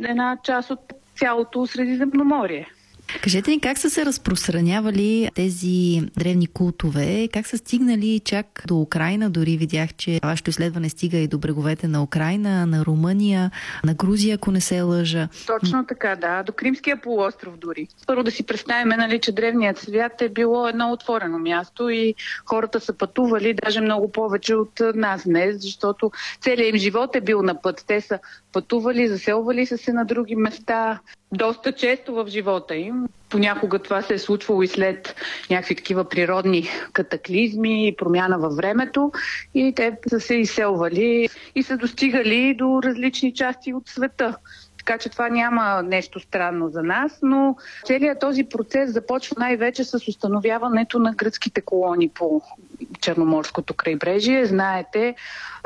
една част от цялото Средиземноморие. Кажете ни, как са се разпространявали тези древни култове? Как са стигнали чак до Украйна? Дори видях, че вашето изследване стига и до бреговете на Украйна, на Румъния, на Грузия, ако не се лъжа. Точно така, да. До Кримския полуостров дори. Първо да си представим, нали, че древният свят е било едно отворено място и хората са пътували даже много повече от нас днес, защото целият им живот е бил на път. Те са пътували, заселвали са се на други места доста често в живота им. Понякога това се е случвало и след някакви такива природни катаклизми, промяна във времето и те са се изселвали и са достигали до различни части от света. Така че това няма нещо странно за нас, но целият този процес започва най-вече с установяването на гръцките колони по Черноморското крайбрежие. Знаете,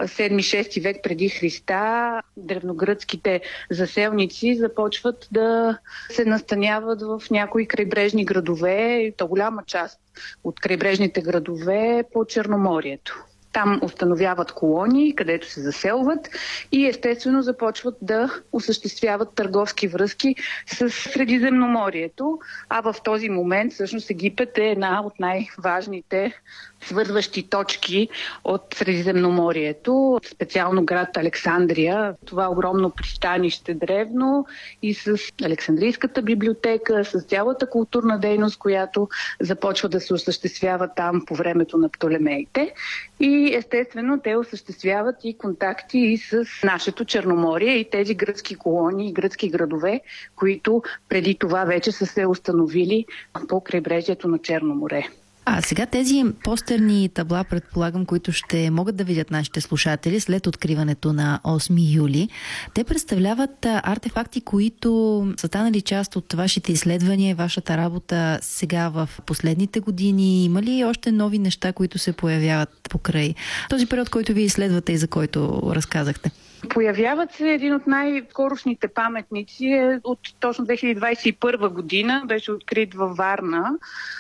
7-6 век преди Христа древногръцките заселници започват да се настаняват в някои крайбрежни градове, и то голяма част от крайбрежните градове по Черноморието. Там установяват колонии, където се заселват и естествено започват да осъществяват търговски връзки с Средиземноморието. А в този момент всъщност Египет е една от най-важните свързващи точки от Средиземноморието, специално град Александрия. Това огромно пристанище древно и с Александрийската библиотека, с цялата културна дейност, която започва да се осъществява там по времето на Птолемеите. И естествено те осъществяват и контакти и с нашето Черноморие и тези гръцки колонии, гръцки градове, които преди това вече са се установили по крайбрежието на Черно море. А сега тези постерни табла, предполагам, които ще могат да видят нашите слушатели след откриването на 8 юли, те представляват артефакти, които са станали част от вашите изследвания и вашата работа сега в последните години. Има ли още нови неща, които се появяват покрай този период, който вие изследвате и за който разказахте? Появяват се един от най-скорошните паметници от точно 2021 година. Беше открит във Варна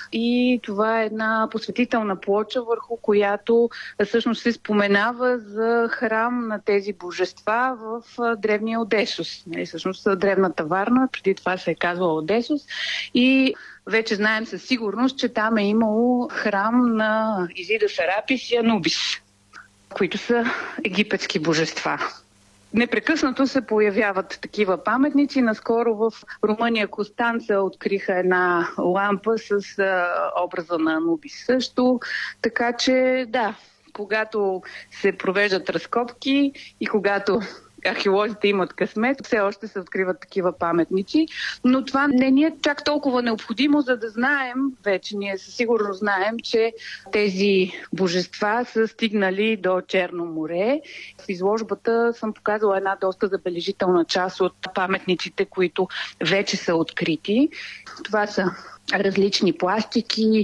и това е една посветителна плоча, върху която всъщност се споменава за храм на тези божества в древния Одесус. Всъщност древната Варна, преди това се е казвала Одесус и вече знаем със сигурност, че там е имало храм на Изида Серапис и Анубис, които са египетски божества. Непрекъснато се появяват такива паметници. Наскоро в Румъния Костанца откриха една лампа с образа на Анубис също. Така че да, когато се провеждат разкопки и когато археолозите имат късмет, все още се откриват такива паметници, но това не ни е чак толкова необходимо, за да знаем, вече ние със сигурност знаем, че тези божества са стигнали до Черно море. В изложбата съм показала една доста забележителна част от паметниците, които вече са открити. Това са различни пластики,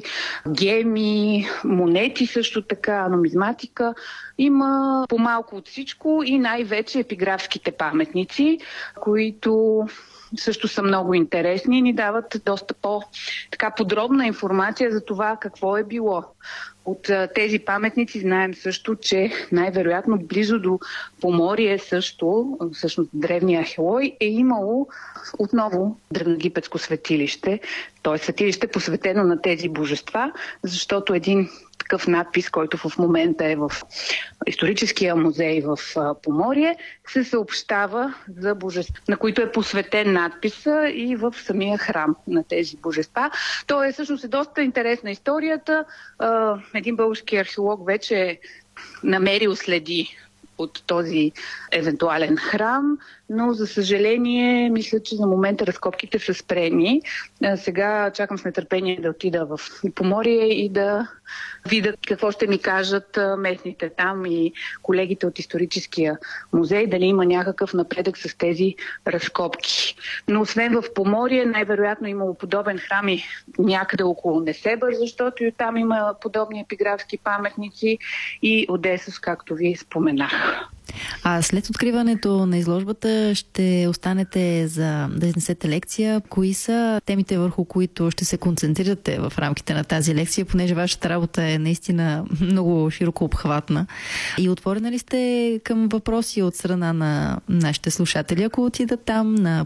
геми, монети също така, нумизматика. Има по-малко от всичко и най-вече епиграфските паметници, които също са много интересни и ни дават доста по-подробна информация за това какво е било. От тези паметници знаем също, че най-вероятно близо до Поморие също, всъщност древния Ахелой, е имало отново древноегипетско светилище, т.е. светилище посветено на тези божества, защото един такъв надпис, който в момента е в историческия музей в Поморие, се съобщава за божества, на които е посветен надписа и в самия храм на тези божества. То е всъщност доста интересна историята. Един български археолог вече е намерил следи от този евентуален храм, но за съжаление мисля, че за момента разкопките са спрени. Сега чакам с нетърпение да отида в Поморие и да видят какво ще ми кажат местните там и колегите от историческия музей, дали има някакъв напредък с тези разкопки. Но освен в Поморие, най-вероятно имало подобен храм и някъде около Несебър, защото и там има подобни епиграфски паметници и Одесус, както ви споменах. А след откриването на изложбата ще останете да изнесете лекция. Кои са темите, върху които ще се концентрирате в рамките на тази лекция, понеже вашата работа е наистина много широко обхватна? И отворена ли сте към въпроси от страна на нашите слушатели, ако отидат там на